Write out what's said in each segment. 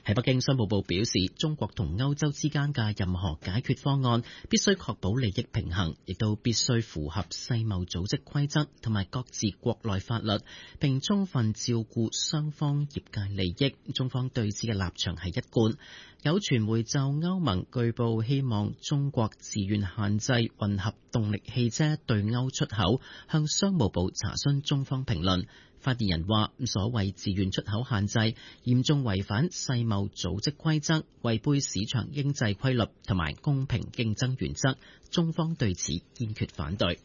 喺北京，商務部表示，中國同歐洲之間嘅任何解決方案必須確保利益平衡，亦都必須符合世貿組織規則同埋各自國內法律，並充分照顧雙方業界利益。中方對此嘅立場係一貫。有傳媒就歐盟據報希望中國自願限制混合動力汽車對歐出口，向商務部查詢中方評論。發言人話：所謂自願出口限制，嚴重違反世貿組織規則，違背市場經濟規律同埋公平競爭原則，中方對此堅決反對。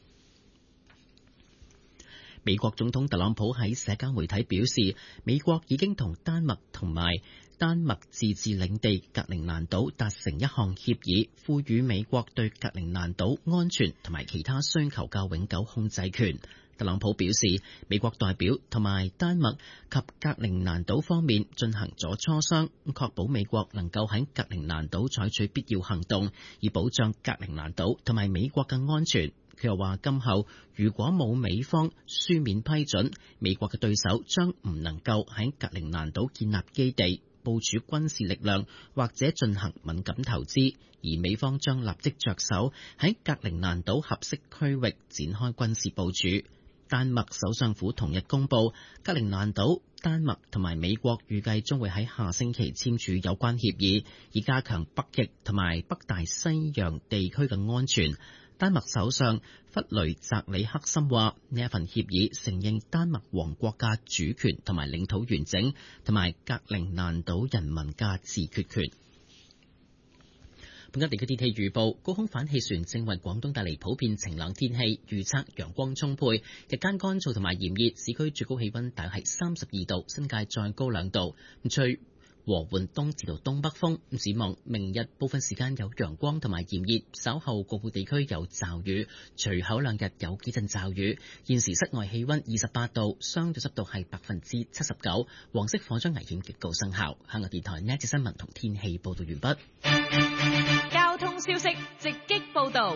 美國總統特朗普喺社交媒體表示，美國已經同丹麥同埋丹麥自治領地格陵蘭島達成一項協議，賦予美國對格陵蘭島安全同埋其他需求嘅永久控制權。特朗普表示，美國代表同埋丹麥及格陵蘭島方面進行咗磋商，確保美國能夠喺格陵蘭島採取必要行動，以保障格陵蘭島同埋美國嘅安全。佢又話，今後如果冇美方書面批准，美國嘅對手將唔能夠喺格陵蘭島建立基地、部署軍事力量或者進行敏感投資，而美方將立即着手喺格陵蘭島合適區域展開軍事部署。丹麥首相府同日公佈，格陵蘭島、丹麥同埋美國預計將會喺下星期簽署有關協議，以加強北極同埋北大西洋地區嘅安全。丹麥首相弗雷澤里克森話：呢一份協議承認丹麥王國嘅主權同埋領土完整，同埋格陵蘭島人民嘅自決權。本港地區天氣預報：高空反氣旋正為廣東帶嚟普遍晴朗天氣，預測陽光充沛，日間乾燥同埋炎熱，市區最高氣溫大約係32度，新界再高2度。吹和緩東至到東北風。展望明日部分時間有陽光同埋炎熱，稍後局部地區有驟雨，隨後2日有幾陣驟雨。現時室外氣溫28度，相對濕度係79%，黃色火災危險極告生效。香港電台呢一節新聞同天氣報道完畢。 交通消息直擊報道。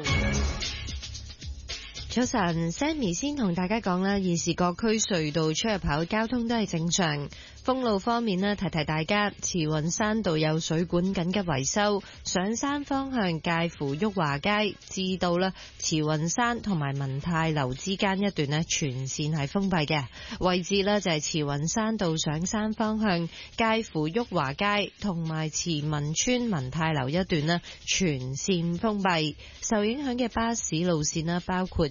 早晨 ，Sammy 先同大家講啦，現時各區隧道出入口交通都係正常。封路方面呢，提提大家，慈雲山道有水管緊急維修，上山方向介乎旭華街至到啦慈雲山同埋文泰樓之間一段呢，全線係封閉嘅。位置呢就係慈雲山道上山方向介乎旭華街同埋慈文村文泰樓一段呢，全線封閉。受影響嘅巴士路線呢，包括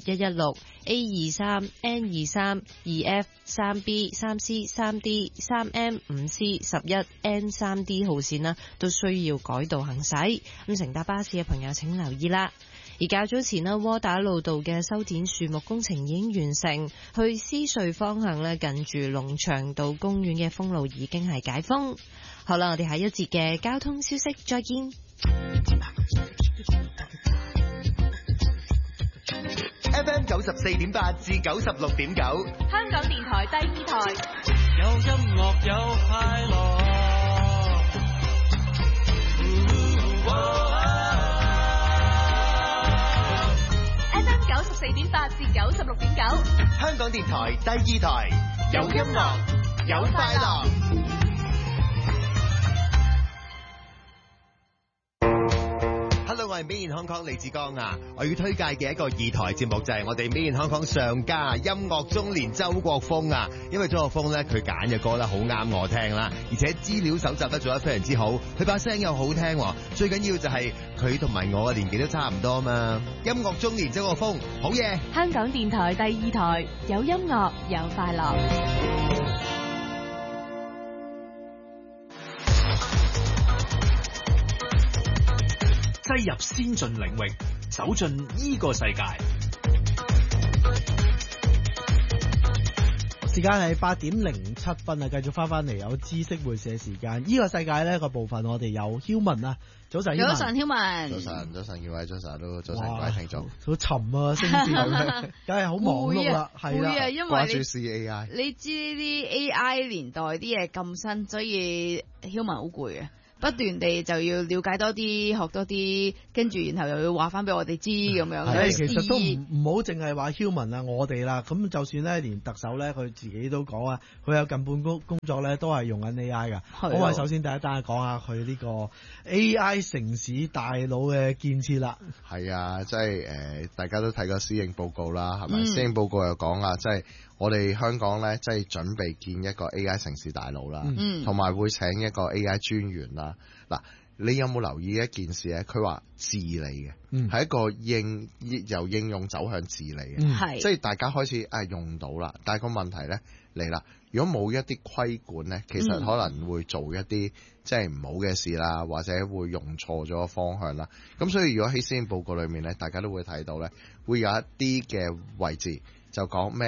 116、A23、N23、2F、3B、3C、3D、3M、5C、11、N3D 號線呢，都需要改道行駛。咁乘搭巴士嘅朋友請留意啦。而較早前呢，窩打老道嘅修剪樹木工程已經完成，去獅隧方向呢，近住龍翔道公園嘅封路已經係解封。好啦，我哋下一節嘅交通消息再見。 FM 94.8至96.9， 香港電台第2台， 有音樂有快樂。 FM 94.8至96.9， 香港電台第2台，有音樂有快樂。Hello， 我係 Made in Hong Kong 李志剛啊！我要推介嘅一個2台節目就係我哋 Made in Hong Kong 上家音樂中年周國峰啊！因為周國峰咧，佢揀嘅歌咧好啱我聽啦，而且資料搜集得做得非常之好，佢把聲又好聽，最緊要就係佢同埋我嘅年紀都差唔多嘛！音樂中年周國峰，好嘢！ 香港電台第2台，有音樂有快樂。 擠入先進領域，走進呢個世界。 時間係8:07啊，繼續翻嚟有知識會社時間。呢個世界呢個部分我哋有 Human 啊，早晨 Human， 早晨 Human， 早晨，各位早晨都早晨，各位聽眾。 好沉啊，聲線梗係好忙碌啦，係啦， 因為掛住試 AI， 你知呢啲 AI 年代啲嘢咁新，所以 Human 好攰啊。 不斷地就要了解多啲、學多啲，跟住然後又要話翻俾我哋知咁樣。 係，其實都唔好淨係話 human 啊，我哋啦，咁就算咧，連特首咧佢自己都講啊，佢有近半工作咧都係用緊 AI 噶。我哋首先第一單講下佢呢個 AI 城市大腦嘅建設啦。 係啊，即係大家都睇過施政報告啦，係咪？施政報告又講啦，即係我哋香港咧，即係準備建一個 AI 城市大腦啦，同埋會請一個 AI 專員啦。嗱，你有冇留意一件事咧？佢話治理嘅，係一個由應用走向治理嘅，即係大家開始用到啦。但係個問題咧嚟啦，如果冇一啲規管咧，其實可能會做一啲即係唔好嘅事啦，或者會用錯咗個方向啦。咁所以如果喺施政報告裏面咧，大家都會睇到咧，會有一啲嘅位置就講咩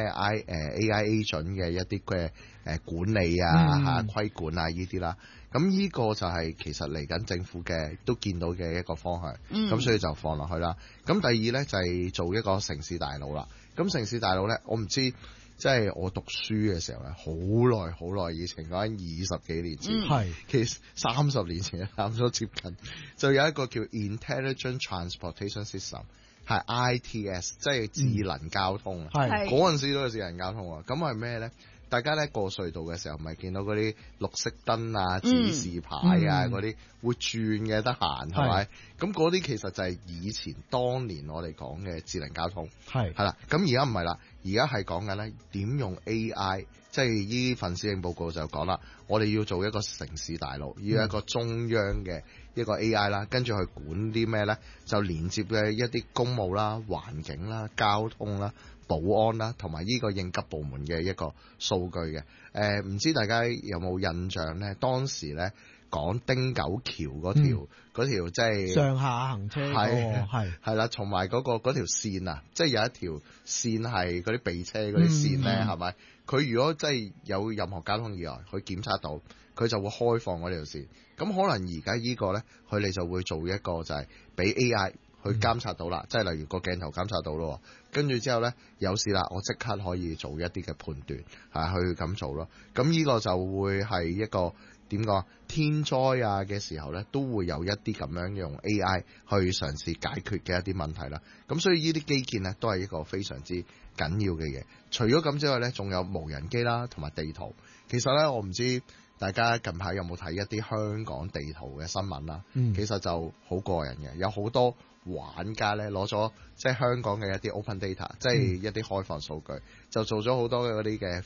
AI agent 嘅一啲嘅管理啊、規管啊呢啲啦。咁呢個就係其實嚟緊政府嘅都見到嘅一個方向，咁所以就放落去啦。咁第二咧就係做一個城市大腦啦。咁城市大腦咧，我唔知。即係我讀書嘅時候咧，好耐以前，講緊20幾年前，其實30年前差唔多接近，就有一個叫 Intelligent Transportation System， 係 ITS， 即係智能交通啊。嗰陣時都有智能交通啊。咁係咩咧？大家咧過隧道嘅時候，咪見到嗰啲綠色燈啊、指示牌啊嗰啲會轉嘅，得閒係咪？咁嗰啲其實就係以前當年我哋講嘅智能交通，係啦。咁而家唔係啦，而家係講緊咧點用 AI， 即係呢份施政報告就講啦，我哋要做一個城市大腦，要一個中央嘅一個 AI 啦，跟住去管啲咩咧？就連接嘅一啲公務啦、環境啦、交通啦、保安啦，同埋呢個應急部門嘅一個數據嘅。唔知大家有冇印象咧？當時咧講汀九橋嗰條即係上下行車係啦，同埋嗰條線啊，即係有一條線係嗰啲避車嗰啲線咧，係咪？佢如果真係有任何交通意外，佢檢測到，佢就會開放嗰條線。咁可能而家呢個咧，佢哋就會做一個就係俾 AI 去監察到啦，即係例如個鏡頭監察到咯，跟住之後咧有事啦，我即刻可以做一啲嘅判斷，去咁做咯。咁呢個就會係一個點講？天災啊嘅時候咧，都會有一啲咁樣用 AI 去嘗試解決嘅一啲問題啦。咁所以呢啲基建咧都係一個非常之緊要嘅嘢。除咗咁之外咧，仲有無人機啦，同埋地圖。其實咧，我唔知大家近排有冇睇一啲香港地圖嘅新聞啦。其實就好過癮嘅，有好多玩家咧攞咗即係香港嘅一啲 open data， 即係一啲開放數據，就做咗好多嘅嗰啲嘅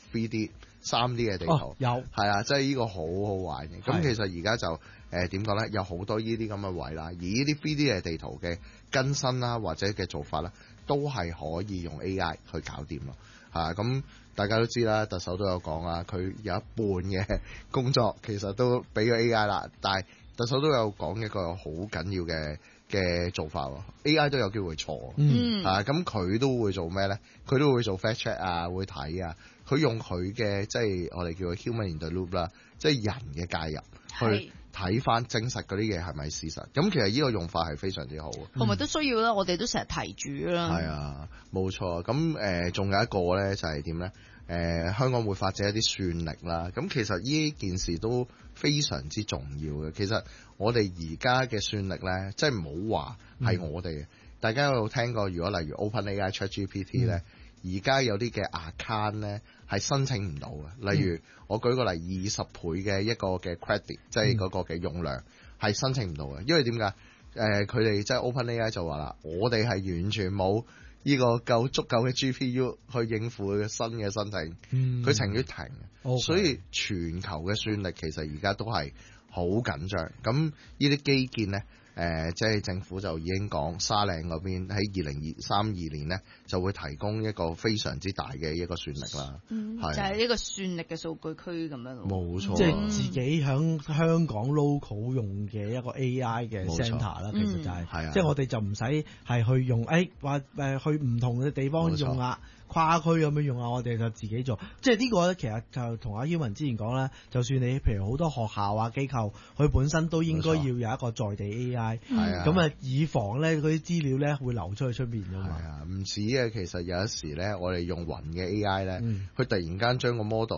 3D 嘅地圖。有係啊，即係呢個好好玩嘅。咁其實而家就點講咧？有好多呢啲咁嘅位啦，而呢啲 3D 嘅地圖嘅更新啦，或者嘅做法啦，都係可以用 AI 去搞掂咯。咁大家都知啦，特首都有講啊，佢有一半嘅工作其實都俾咗 AI 啦，但係特首都有講一個好緊要嘅做法喎。AI 都有機會錯，咁佢都會做咩咧？佢都會做 fact check 啊，會睇啊，佢用佢嘅即係我哋叫做 human in the loop 啦，即係人嘅介入去睇翻證實嗰啲嘢係咪事實。咁其實呢個用法係非常之好， 同埋都需要啦，我哋都成日提住啦。係啊，冇錯。咁仲有一個咧就係點咧？香港會發展一啲算力啦。咁其實呢件事都非常之重要嘅。其實我哋而家嘅算力咧，即係唔好話係我哋嘅。大家有聽過？如果例如 OpenAI ChatGPT 咧，而家有啲嘅 account 咧係申請唔到嘅。例如我舉個例，20倍嘅一個嘅 credit，即係嗰個嘅用量係申請唔到嘅。因為點解？佢哋即係 OpenAI 就話啦，我哋係完全冇呢個足夠嘅 GPU 去應付佢嘅新嘅申請，佢情願停。所以全球嘅算力其實而家都係好緊張。咁呢啲基建咧，即係政府就已經講沙嶺嗰邊喺2032年咧就會提供一個非常之大嘅一個算力啦。 就係呢個算力嘅數據區咁樣咯。冇錯，即係自己響香港 local 用嘅一個 AI 嘅 centre 啦。其實就係，即係我哋就唔使係去用去唔同嘅地方用啊，跨區咁樣用啊，我哋就自己做。即係呢個咧，其實就同阿英文之前講啦，就算你譬如好多學校啊機構，佢本身都應該要有一個在地 AI。咁以防咧嗰啲資料咧會流出去出面㗎嘛。唔止啊，其實有一時咧，我哋用雲嘅 AI 咧，佢突然間將個 model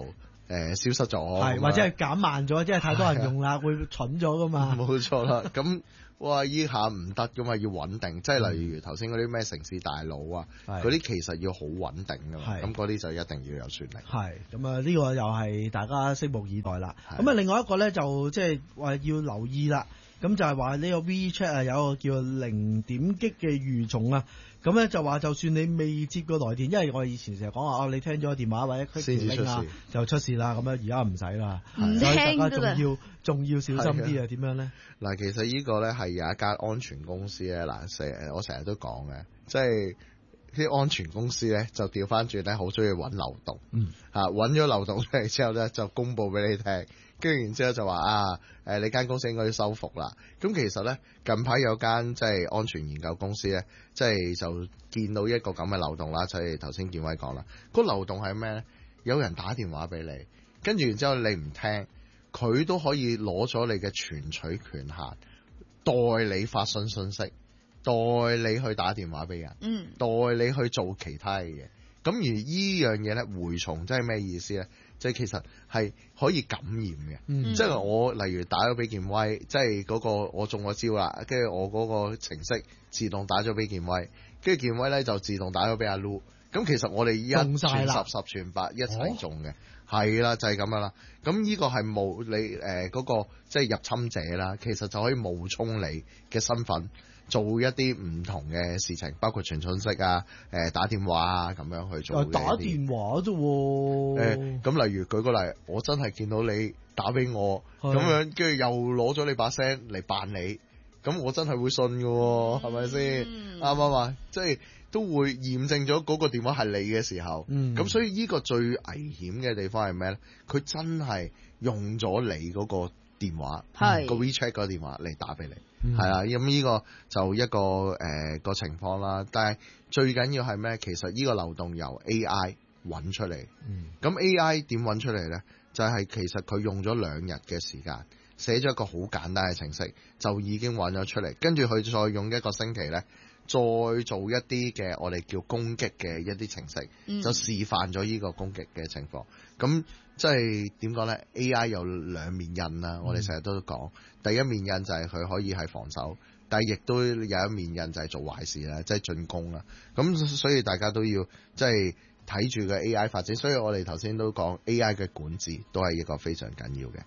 消失咗， 係或者係減慢咗，即係太多人用啦，會蠢咗噶嘛。 冇錯啦，咁哇依下唔得噶嘛，要穩定，即係例如頭先嗰啲咩城市大腦啊，嗰啲其實要好穩定噶嘛，咁嗰啲就一定要有算力。 係咁啊，呢個又係大家拭目以待啦。咁啊，另外一個咧就即係話要留意啦。咁就係話呢個 WeChat 啊，有一個叫零點擊嘅蠕蟲啊。咁咧就話就算你未接過來電，因為我哋以前成日講話你聽咗個電話或者 click 條 link 啊就出事啦。咁樣而家唔使啦，所以大家仲要小心啲啊？點樣咧？ 嗱，其實呢個咧係有一間安全公司咧，我成日都講嘅，即係啲安全公司咧就調翻轉咧，好中意揾漏洞，揾咗漏洞出嚟之後咧就公佈俾你聽。跟住然之後就話你間公司應該要修復啦。咁其實咧近排有間即係安全研究公司咧，即係就見到一個咁嘅漏洞啦。就係頭先建威講啦，個漏洞係咩咧？有人打電話俾你，跟住然之後你唔聽，佢都可以攞咗你嘅存取權限，代你發信息，代你去打電話俾人，代你去做其他嘅嘢。咁而依樣嘢咧，蛔蟲即係咩意思咧？即係其實係可以感染嘅，即係我例如打咗俾建威，即係嗰個我中咗招啦，跟住我嗰個程式自動打咗俾建威，跟住建威咧就自動打咗俾阿 Lu， 咁其實我哋一傳十傳百一齊中嘅，係啦就係咁樣啦。咁呢個係冒你嗰個即係入侵者啦，其實就可以冒充你嘅身份。做一啲唔同嘅事情，包括傳信息啊、打電話啊咁樣去做。 打電話啫喎。 咁例如舉個例，我真係見到你打俾我，咁樣跟住又攞咗你把聲嚟扮你，咁我真係會信㗎喎，係咪先？啱唔啱啊？即係都會驗證咗嗰個電話係你嘅時候，咁所以呢個最危險嘅地方係咩咧？佢真係用咗你嗰個電話，個 WeChat 個電話嚟打俾你。係啊，咁呢個就一個個情況啦。但係最緊要係咩？其實呢個漏洞由 AI 揾出嚟。咁 AI 點揾出嚟呢？就係其實佢用咗2日嘅時間，寫咗一個好簡單嘅程式，就已經揾咗出嚟。跟住佢再用1個星期呢，再做一啲嘅我哋叫攻擊嘅一啲程式，就示範咗呢個攻擊嘅情況。咁即係點講呢？ AI 有2面刃啦，我哋成日都講。第一面刃就係佢可以係防守，但係亦都有一面刃就係做壞事啦，即係進攻啦。咁所以大家都要即係睇住個 AI 發展。所以我哋頭先都講 AI 嘅管治都係一個非常緊要嘅。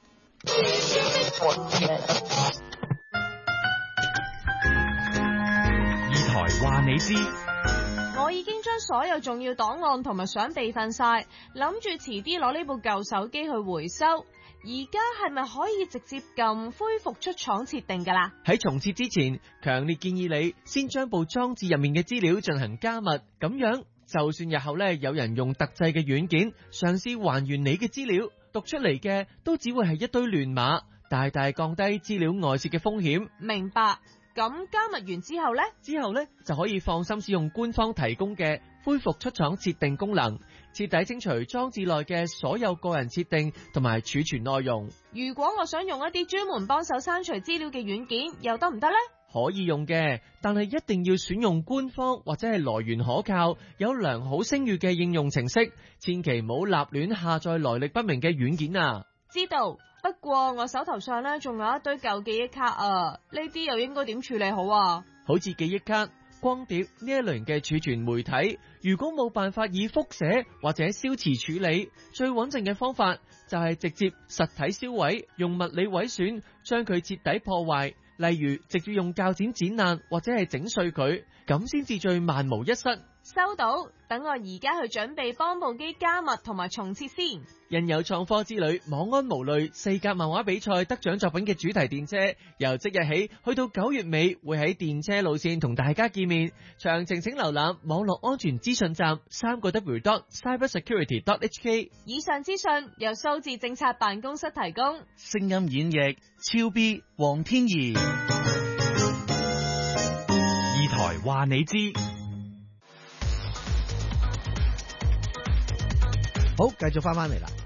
二台話你知。 我已經將所有重要檔案同埋相備份晒，諗住遲啲攞呢部舊手機去回收。而家係咪可以直接撳恢復出廠設定㗎啦？ 喺重設之前，強烈建議你先將部裝置入面嘅資料進行加密，咁樣就算日後有人用特製嘅軟件嘗試還原你嘅資料，讀出嚟嘅都只會係一堆亂碼，大大降低資料外泄嘅風險。 明白。咁加密完之後呢？ 之後呢就可以放心使用官方提供嘅恢復出廠設定功能，徹底清除裝置內嘅所有個人設定同埋儲存內容。 如果我想用一啲專門幫手刪除資料嘅軟件，又得唔得呢？ 可以用嘅，但係一定要選用官方或者係來源可靠、有良好聲譽嘅應用程式，千祈唔好立亂下載來歷不明嘅軟件啊！ 知道。不過我手頭上呢仲有一堆舊記憶卡啊，呢啲又應該點處理好啊？ 好似記憶卡、光碟呢一類型嘅儲存媒體，如果冇辦法以複寫或者消磁處理，最穩陣嘅方法就係直接實體銷毀，用物理毀損將佢徹底破壞，例如直接用鉸剪剪爛或者係整碎佢，咁先至最萬無一失。 收到，等我而家去準備幫部機加密同埋重設先。 印有創科之旅、網安無慮、4格漫畫比賽得獎作品嘅主題電車，由即日起去到9月尾，會喺電車路線同大家見面。詳情請瀏覽網絡安全資訊站3w.cybersecurity.hk。 以上資訊由數字政策辦公室提供。 聲音演繹超 B 黃天怡。二台話你知。 好，繼續翻嚟啦。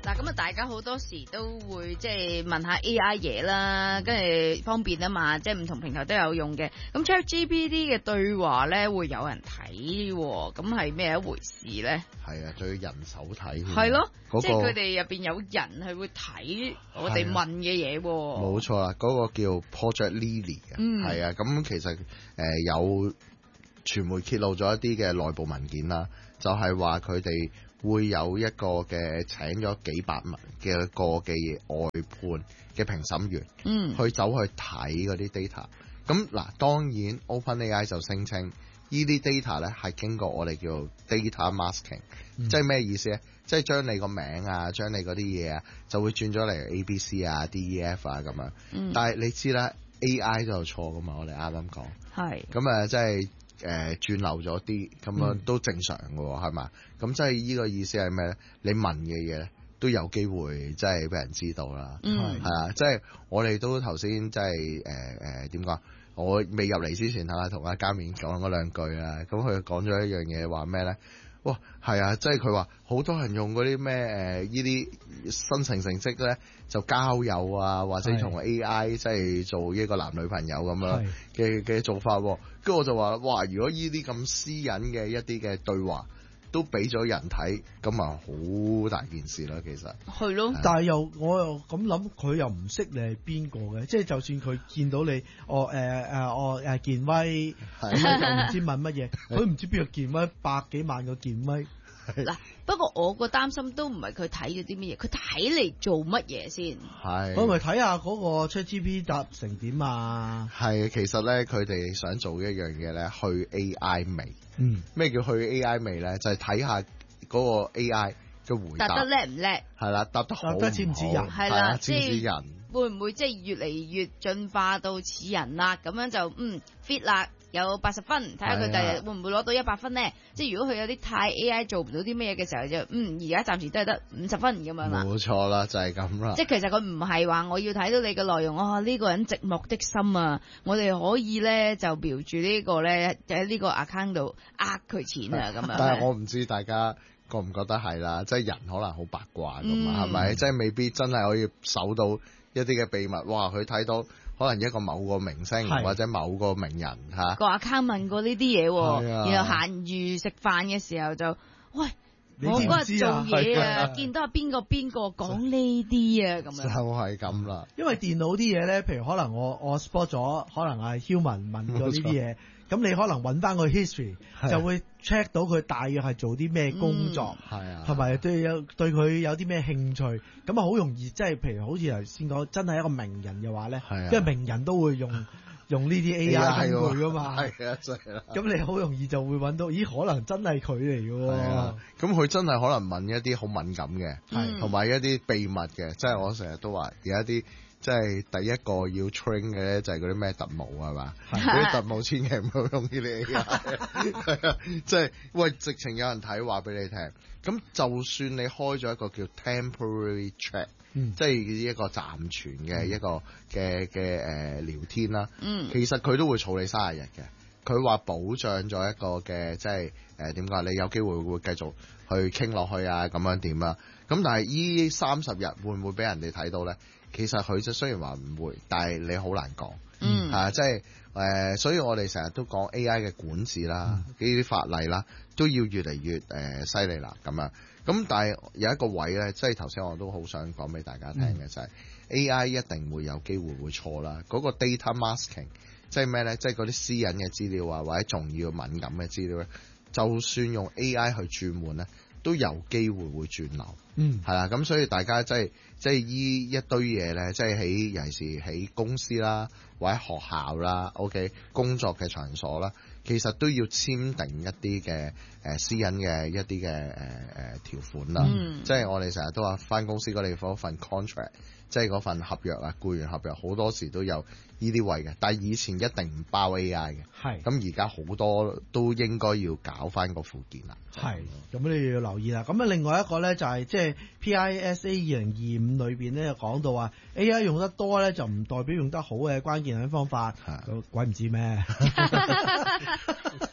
嗱，咁啊，大家好多時都會即係問下 AI 嘢啦，跟住方便啊嘛，即係唔同平台都有用嘅。咁 ChatGPT 嘅對話咧會有人睇，咁係咩一回事咧？ 係啊，仲要人手睇。 係咯，即係佢嗰個哋入邊有人係會睇我哋問嘅嘢。 冇錯啦，嗰個叫 Project Lily 嘅，係啊，咁其實有傳媒揭露咗一啲嘅內部文件啦，就係話佢哋會有一個嘅請咗幾百萬嘅個嘅外判嘅評審員，去走去睇嗰啲 data。咁嗱，當然 OpenAI 就聲稱呢啲 data 咧係經過我哋叫 data masking，即係咩意思咧？即係將你個名啊，將你嗰啲嘢啊，就會轉咗嚟 ABC 啊、DEF 啊咁樣。但係你知啦，AI 就錯噶嘛，我哋啱啱講。係。咁啊，即係轉漏咗啲，咁樣都正常嘅喎，係嘛？咁即係呢個意思係咩咧？你問嘅嘢咧，都有機會即係俾人知道啦。係啊，即係我哋都頭先即係點講？我未入嚟之前同阿嘉面講嗰兩句啦，咁佢講咗一樣嘢話咩咧？哇，係啊，即係佢話好多人用嗰啲咩呢啲新程式咧，就交友啊，或者同 AI 即係做一個男女朋友咁樣嘅做法。跟住我就話哇，如果呢啲咁私隱嘅一啲嘅對話都俾咗人睇，咁啊好大件事啦，其實係咯。 但係我又咁諗，佢又唔識你係邊個嘅，即係就算佢見到你，健威，咁就唔知問乜嘢，佢唔知邊個健威，百幾萬個健威。 嗱，不過我個擔心都唔係佢睇咗啲乜嘢，佢睇嚟做乜嘢先？係， 我咪睇下嗰個 ChatGPT 答成點啊？ 係，其實咧佢哋想做一樣嘢咧，去 AI 味。咩叫去 AI 味咧？就係睇下嗰個 AI 嘅回答答得叻唔叻？ 係啦，答得好唔好？ 似唔似人？ 係啦， 似唔似人？ 會唔會即係越嚟越進化到似人啦？咁樣就fit 啦。有80分，睇下佢第日會唔會攞到100分咧？即係如果佢有啲太 AI 做唔到啲咩嘢嘅時候，就而家暫時都係得50分咁樣啦。冇錯啦，就係咁啦。 即係其實佢唔係話我要睇到你嘅內容，呢個人寂寞的心啊，我哋可以咧就瞄住呢個咧喺呢個 account 度呃佢錢啊咁樣。 但係我唔知大家覺唔覺得係啦，即係人可能好八卦㗎嘛，係咪？即係未必真係可以搜到一啲嘅秘密。哇！佢睇到。可能一個某個明星或者某個名人個 account 問過呢啲嘢，然後閒餘食飯嘅時候就，喂，我嗰日做嘢啊，見到邊個講呢啲啊，咁樣就係咁啦。 因為電腦啲嘢咧，譬如可能我 spot 咗，可能係 Human 問過呢啲嘢。咁你可能揾翻個 history 就會 check 到佢大約係做啲咩工作，同埋對佢有啲咩興趣，咁啊好容易即係譬如好似頭先講，真係一個名人嘅話咧，因為名人都會用呢啲 AI 工具噶嘛， 係啊，真係啦。 咁你好容易就會揾到，咦可能真係佢嚟嘅喎。 咁佢真係可能問一啲好敏感嘅，同埋一啲秘密嘅，即係我成日都話有一啲。即係第一個要 train 嘅咧，就係嗰啲咩特務係嘛？嗰啲特務千祈唔好用呢啲 AI，係啊！即係喂，直情有人睇話俾你聽。咁就算你開咗一個叫 temporary chat，即係一個暫存嘅一個嘅聊天啦。其實佢都會儲你30日嘅。佢話保障咗一個嘅即係點講？你有機會會繼續去傾落去啊，咁樣點啊？咁但係依30日會唔會俾人哋睇到咧？其實佢就雖然話唔會，但係你好難講，即係所以我哋成日都講 AI 嘅管治啦，呢啲法例啦，都要越嚟越犀利啦咁樣。咁但係有一個位咧，即係頭先我都好想講俾大家聽嘅就係 AI 一定會有機會會錯啦。嗰個 data masking 即係咩咧？即係嗰啲私隱嘅資料啊，或者重要敏感嘅資料咧，就算用 AI 去轉換咧，都有機會會轉流。係啦，咁所以大家即係依一堆嘢咧，即係喺尤其是喺公司啦，或者學校啦 ，OK 工作嘅場所啦，其實都要簽訂一啲嘅私隱嘅一啲嘅條款啦。即係我哋成日都話返公司嗰地方份 contract， 即係嗰份合約啊，僱員合約好多時都有呢啲位嘅，但係以前一定唔包 AI 嘅。係咁而家好多都應該要搞返個附件啦。係咁你要留意啦。咁啊，另外一個咧就係即係 PISA 2025裏邊咧講到話 AI 用得多咧就唔代表用得好嘅關鍵方法，鬼唔知咩。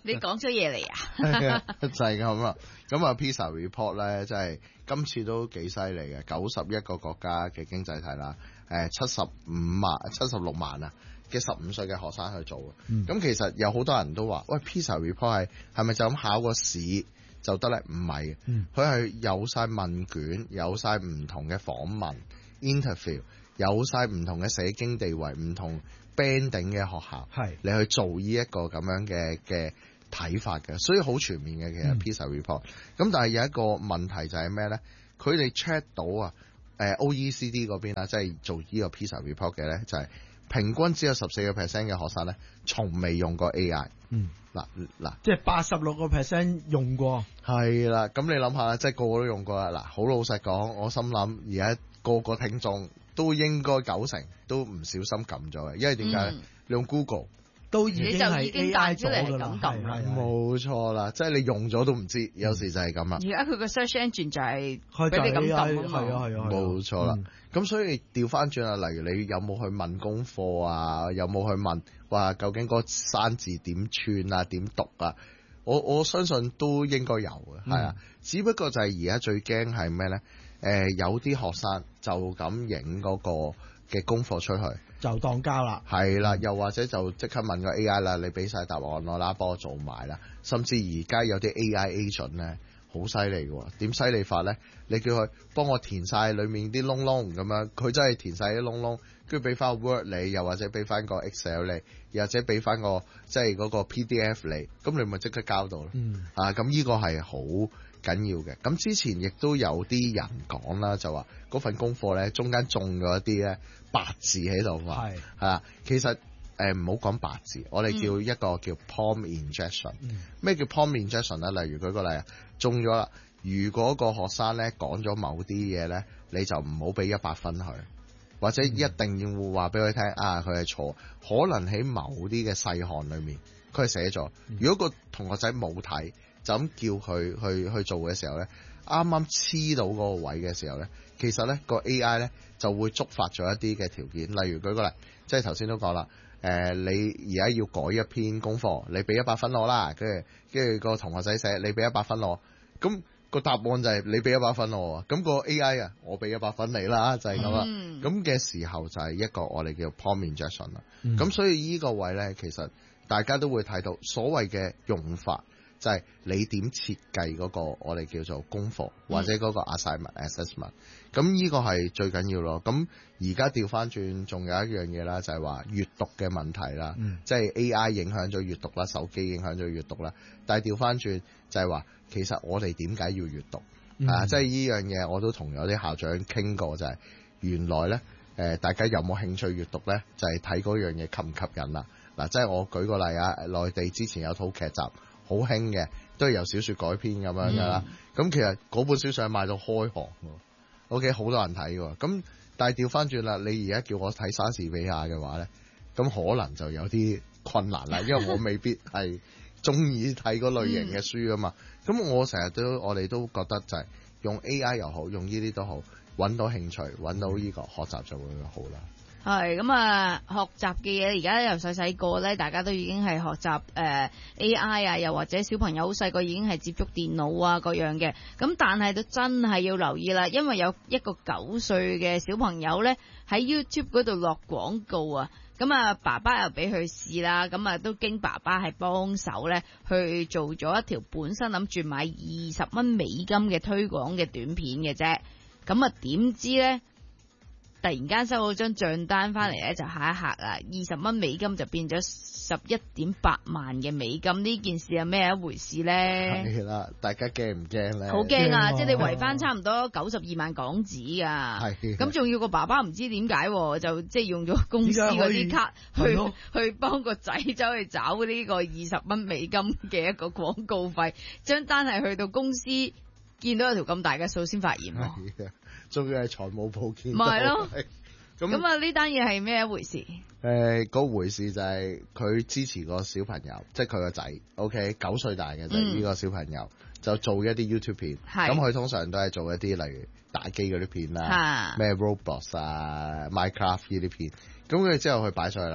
你講咗嘢嚟啊？ 係啊，就係咁啦。咁啊，PISA report 咧，真係今次都幾犀利嘅，91個國家嘅經濟體啦，76萬啊嘅15歲嘅學生去做嘅。咁其實有好多人都話，喂，PISA report 係咪就咁考個試就得咧？唔係，佢係有晒問卷，有晒唔同嘅訪問 interview， 有晒唔同嘅社經地位，唔同 banding 嘅學校，你去做呢一個咁樣嘅睇法嘅，所以好全面嘅其實 PISA report。咁但係有一個問題就係咩咧？佢哋 check 到啊，OECD 嗰邊啦，即係做呢個 PISA report 嘅咧，就係平均只有14% 嘅學生咧，從未用過 AI。嗱， 即係86% 用過。 係啦，咁你諗下啦，即係個個都用過啦。嗱，好老實講，我心諗而家個個聽眾都應該90%都唔小心撳咗嘅，因為點解咧？你用 Google 都已經係 AI 咗㗎啦， 冇錯啦，即係你用咗都唔知，有時就係咁啦。 而家佢個 search engine 就係俾你咁撳啊嘛， 冇錯啦。咁所以調翻轉啊，例如你有冇去問功課啊？有冇去問話究竟嗰個生字點串啊？點讀啊？我相信都應該有嘅，係啊。只不過就係而家最驚係咩咧？有啲學生就咁影嗰個嘅功課出去， 就當交啦。 係啦，又或者就即刻問個 AI 啦，你俾晒答案我啦，幫我做埋啦。甚至而家有啲 AI agent 咧，好犀利嘅。點犀利法咧？你叫佢幫我填晒裡面啲窿窿咁樣，佢真係填晒啲窿窿，跟住俾翻個 Word 你，又或者俾翻個 Excel 你，又或者俾翻個即係嗰個 PDF 你，咁你咪即刻交到咯。咁呢個係好緊要嘅。咁之前亦都有啲人講啦，就話嗰份功課咧中間中咗一啲咧白字喺度嘛，其實唔好講白字，我哋叫一個叫 prompt injection。咩叫 prompt injection 咧？例如舉個例啊，中咗啦，如果個學生咧講咗某啲嘢咧，你就唔好俾100分佢，或者一定要話俾佢聽啊，佢係錯，可能喺某啲嘅細項裏面佢係寫咗。如果個同學仔冇睇，就咁叫佢去做嘅時候咧，啱啱黐到嗰個位嘅時候咧，其實咧個 AI 咧就會觸發咗一啲嘅條件，例如舉個例，即係頭先都講啦，你而家要改一篇功課，你俾100分我啦，跟住個同學仔寫你俾100分我，咁個答案就係你俾100分我，咁個 AI 啊，我俾100分你啦，就係咁啦。咁嘅時候就係一個我哋叫 prompt injection 啦。咁所以呢個位咧，其實大家都會睇到所謂嘅用法。就係你點設計嗰個我哋叫做功課或者嗰個 assignment assessment， 咁呢個係最緊要咯。咁而家調翻轉，仲有一樣嘢啦，就係話閱讀嘅問題啦，即係 AI 影響咗閱讀啦，手機影響咗閱讀啦。但係調翻轉就係話，其實我哋點解要閱讀啊？即係呢樣嘢我都同有啲校長傾過，就係原來咧大家有冇興趣閱讀咧，就係睇嗰樣嘢吸唔吸引啦。嗱，即係我舉個例啊，內地之前有套劇集。好興嘅，都係由小説改編咁樣噶啦。咁其實嗰本小説係賣到開行，OK， 好多人睇喎。咁但係調翻轉啦，你而家叫我睇莎士比亞嘅話咧，咁可能就有啲困難啦，因為我未必係中意睇嗰類型嘅書啊嘛。咁我哋都覺得就係用 AI 又好，用呢啲都好，揾到興趣，揾到呢個學習就會好啦。 係咁啊！學習嘅嘢而家由細細個咧，大家都已經係學習AI 啊，又或者小朋友好細個已經係接觸電腦啊嗰樣嘅。咁但係都真係要留意啦，因為有一個9歲嘅小朋友咧喺 YouTube 嗰度落廣告啊。咁啊，爸爸又俾佢試啦，咁啊都經爸爸係幫手咧去做咗一條本身諗住買20蚊美金嘅推廣嘅短片嘅啫。咁啊點知咧？突然間收到張賬單翻嚟咧，就嚇一嚇啦！20蚊美金就變咗11.8萬嘅美金，呢件事係咩一回事咧？ 係啦，大家驚唔驚咧？ 好驚啊！即係你圍翻差唔多92萬港紙噶，咁仲要個爸爸唔知點解就即係用咗公司嗰啲卡去幫個仔走去找呢個20蚊美金嘅一個廣告費，張單係去到公司見到有條咁大嘅數先發現喎。 仲要係財務部見到， 咪係咯。咁啊，呢單嘢係咩一回事？ 嗰回事就係佢支持個小朋友，即係佢個仔 ，OK， 9歲大嘅啫。呢個小朋友就做一啲 YouTube 片，咁佢通常都係做一啲例如打機嗰啲片啦，咩 Roblox 啊、Minecraft 呢啲片。咁佢之後佢擺上去啦，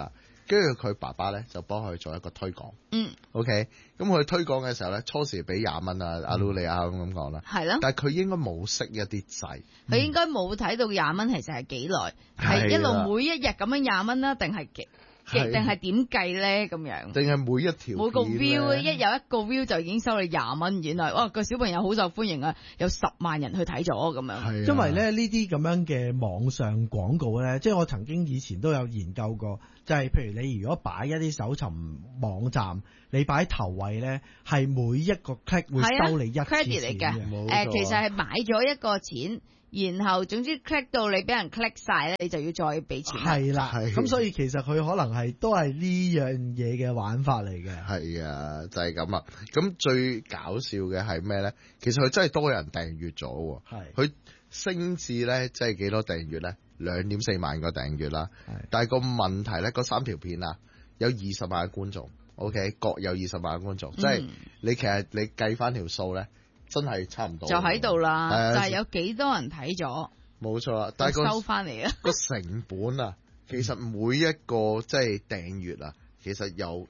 跟住佢爸爸咧就幫佢做一個推廣。OK， 咁佢推廣嘅時候咧，初時俾20蚊啊，阿 Lu 你咁講啦， 係咯， 但係佢應該冇識一啲掣， 佢應該冇睇到20蚊其實係幾耐，係一路每一日咁樣20蚊啦，定係定係點計咧咁樣？ 定係每一條每個 view 一有一個 view 就已經收你20蚊，原來哇個小朋友好受歡迎啊，有10萬人去睇咗咁樣。 因為咧呢啲咁樣嘅網上廣告咧，即係我曾經以前都有研究過，就係譬如你如果擺一啲搜尋網站，你擺頭位咧，係每一個 click 會收你一次 credit 嚟嘅。其實係買咗一個錢。然後總之 click 到你俾人 click 晒咧，你就要再俾錢。 係啦，咁所以其實佢可能係都係呢樣嘢嘅玩法嚟嘅。 係啊，就係咁啊。咁最搞笑嘅係咩咧？其實佢真係多人訂閱咗喎。佢升至咧，即係幾多訂閱咧？2.4萬個訂閱啦。但係個問題咧，嗰3條片啊，有20萬嘅觀眾。OK， 各有20萬嘅觀眾，即係你其實你計翻條數咧。真係差唔多， 就喺度啦，就係有幾多人睇咗， 冇錯啦。但係收翻嚟啊， 個成本啊，其實每一個即係訂閱啊，其實有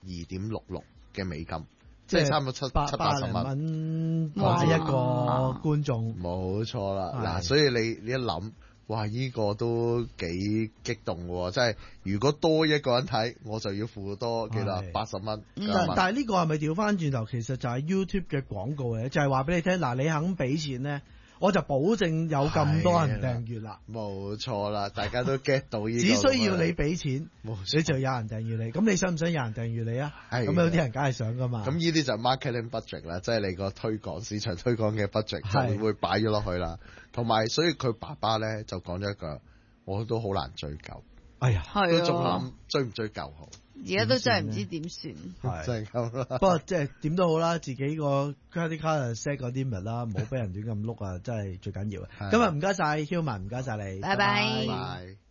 12.66嘅美金，即係差唔多780蚊買一個觀眾， 冇錯啦。嗱，所以你一諗。哇！依個都幾激動喎，即係如果多一個人睇，我就要付多幾多80蚊。 但係呢個係咪調翻轉頭？其實就係 YouTube 嘅廣告嘅，就係話俾你聽，嗱，你肯俾錢咧，我就保證有咁多人訂閱啦。 冇錯啦，大家都 get 到呢個。 只需要你俾錢，你就有人訂閱你。咁你想唔想有人訂閱你啊？咁有啲人梗係想噶嘛。 咁呢啲就 marketing budget 啦，即係你個推廣市場推廣嘅 budget 就會擺咗落去啦。同埋，所以佢爸爸咧就講咗一句，我都好難追究。 哎呀， 都仲諗追唔追究好。 而家都真係唔知點算。 係咁啦。 不過即係點都好啦，自己個 credit card set 嗰啲咪啦，唔好俾人亂咁碌啊，真係最緊要啊。今日唔該晒 Hillman，唔該晒你， 拜拜。 拜。